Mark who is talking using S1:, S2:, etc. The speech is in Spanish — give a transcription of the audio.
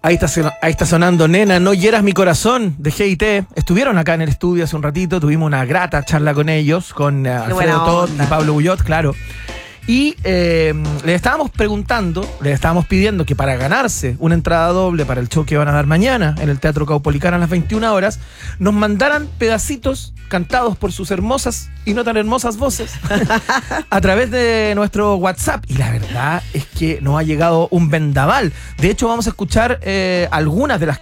S1: Ahí está sonando Nena, no hieras mi corazón, de G&T. Estuvieron acá en el estudio hace un ratito, tuvimos una grata charla con ellos, con Alfredo Todd y Pablo Bullot, claro. Y les estábamos pidiendo que para ganarse una entrada doble para el show que van a dar mañana en el Teatro Caupolicán a las 21 horas, nos mandaran pedacitos cantados por sus hermosas y no tan hermosas voces a través de nuestro WhatsApp. Y la verdad es que nos ha llegado un vendaval. De hecho, vamos a escuchar algunas de las